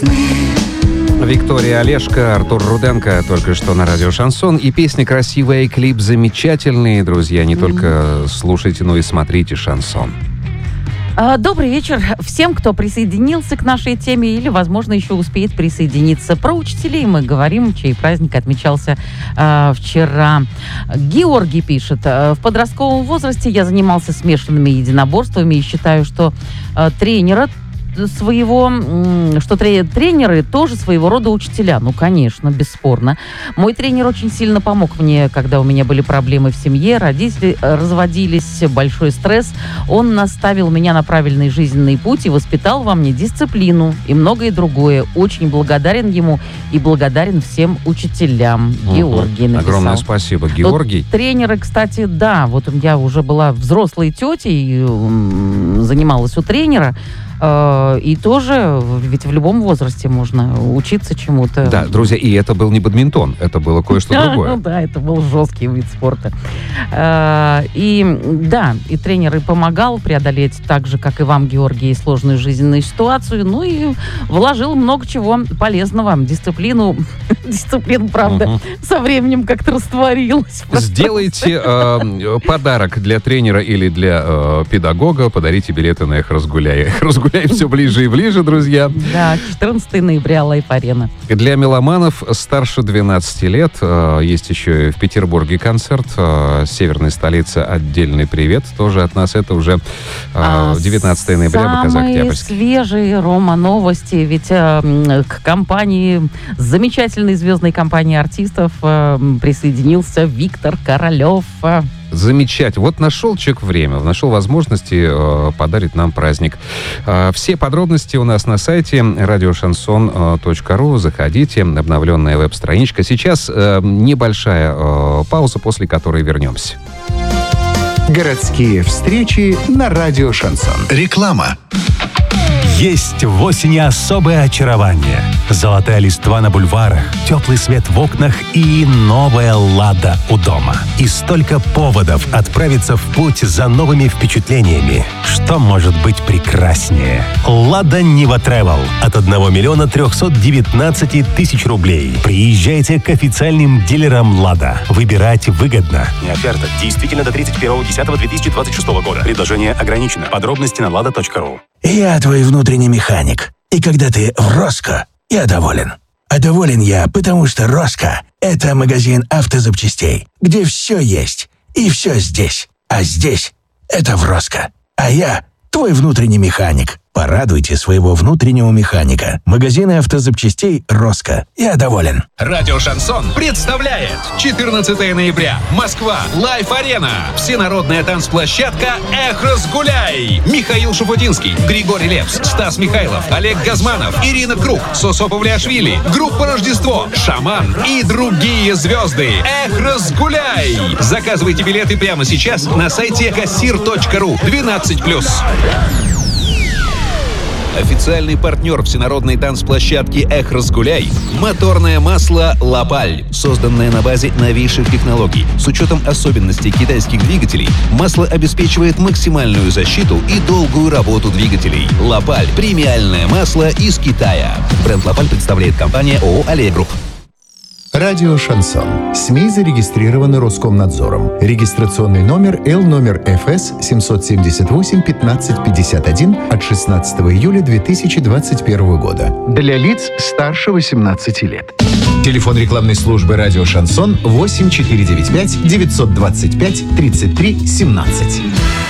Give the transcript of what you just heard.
Виктория Олешко, Артур Руденко только что на радио «Шансон». И песня красивая, и клип замечательный. Друзья, не только слушайте, но и смотрите «Шансон». Добрый вечер всем, кто присоединился к нашей теме или, возможно, еще успеет присоединиться. Про учителей мы говорим, чей праздник отмечался вчера. Георгий пишет: в подростковом возрасте я занимался смешанными единоборствами и считаю, что тренеры тоже своего рода учителя. Ну, конечно, бесспорно. Мой тренер очень сильно помог мне, когда у меня были проблемы в семье, родители разводились, большой стресс. Он наставил меня на правильный жизненный путь и воспитал во мне дисциплину и многое другое. Очень благодарен ему и благодарен всем учителям. Георгий написал. Огромное спасибо, Георгий. Вот тренеры, кстати, да, вот я уже была взрослой тетей, занималась у тренера. И тоже, ведь в любом возрасте можно учиться чему-то. Да, друзья, и это был не бадминтон, это было кое-что другое. Да, это был жесткий вид спорта. И тренер и помогал преодолеть так же, как и вам, Георгий, сложную жизненную ситуацию. Ну и вложил много чего полезного. Дисциплину, правда, со временем как-то растворилась. Сделайте подарок для тренера или для педагога, подарите билеты на «Эх, разгуляй». «Эх, разгуляй» все ближе и ближе, друзья. Да, 14 ноября, Лайф-арена. Для меломанов старше 12 лет есть еще и в Петербурге концерт. Северной столице отдельный привет. Тоже от нас. Это уже 19 ноября, Октябрьский. Самые свежие, Рома, новости. Ведь к компании, звездной компании артистов присоединился Виктор Королев. Замечательно. Вот нашел человек время, нашел возможности подарить нам праздник. Все подробности у нас на сайте radioshanson.ru. Заходите. Обновленная веб-страничка. Сейчас небольшая пауза, после которой вернемся. Городские встречи на радио «Шансон». Реклама. Есть в осени особое очарование. Золотая листва на бульварах, теплый свет в окнах и новая «Лада» у дома. И столько поводов отправиться в путь за новыми впечатлениями. Что может быть прекраснее? «Лада Нива Тревел» от 1 миллиона 319 тысяч рублей. Приезжайте к официальным дилерам «Лада». Выбирать выгодно. Оферта действительно до 31.10.2026 года. Предложение ограничено. Подробности на lada.ru. Я твой внутренний механик. И когда ты в «Роско», я доволен. А доволен я, потому что «Роско» — это магазин автозапчастей, где все есть и все здесь. А здесь — это в «Роско». А я твой внутренний механик. Порадуйте своего внутреннего механика. Магазины автозапчастей «Роско». Я доволен. Радио «Шансон» представляет 14 ноября. Москва. Лайф-арена. Всенародная танцплощадка «Эх, разгуляй». Михаил Шуфутинский, Григорий Лепс, Стас Михайлов, Олег Газманов, Ирина Круг, Сосо Павлиашвили, группа «Рождество», «Шаман» и другие звезды. «Эх, разгуляй». Заказывайте билеты прямо сейчас на сайте kassir.ru 12+. Официальный партнер всенародной танцплощадки «Эх, разгуляй» — моторное масло «Лапаль». Созданное на базе новейших технологий. С учетом особенностей китайских двигателей, масло обеспечивает максимальную защиту и долгую работу двигателей. «Лапаль» — премиальное масло из Китая. Бренд «Лапаль» представляет компания ООО «Аллея Групп». Радио «Шансон». СМИ зарегистрированы Роскомнадзором. Регистрационный номер Л-ФС 778-1551 от 16 июля 2021 года. Для лиц старше 18 лет. Телефон рекламной службы «Радио Шансон» 8495 925 33 17.